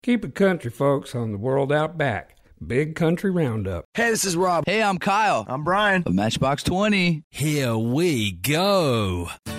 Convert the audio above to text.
Keep it country, folks, on the World Out Back. Big Country Roundup. Hey, this is Rob. Hey, I'm Kyle. I'm Brian. Of Matchbox 20. Here we go.